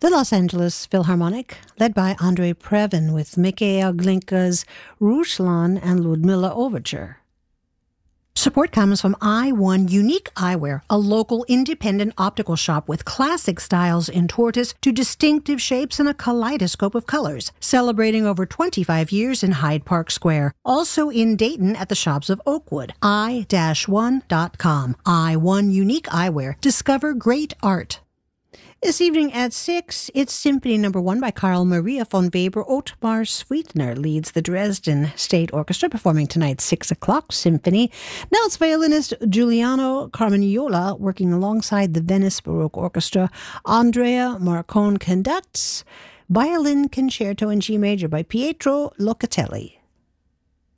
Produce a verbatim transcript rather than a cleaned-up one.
The Los Angeles Philharmonic, led by Andrei Previn with Mikhail Glinka's Ruslan and Ludmilla Overture. Support comes from I one Unique Eyewear, a local independent optical shop with classic styles in tortoise to distinctive shapes and a kaleidoscope of colors, celebrating over twenty-five years in Hyde Park Square. Also in Dayton at the shops of Oakwood. i one dot com. I one Unique Eyewear. Discover great art. This evening at six, it's Symphony Number One by Carl Maria von Weber. Ottmar Sweetner leads the Dresden State Orchestra, performing tonight's six o'clock symphony. Now it's violinist Giuliano Carmagnola working alongside the Venice Baroque Orchestra. Andrea Marcon conducts. Violin Concerto in G major by Pietro Locatelli.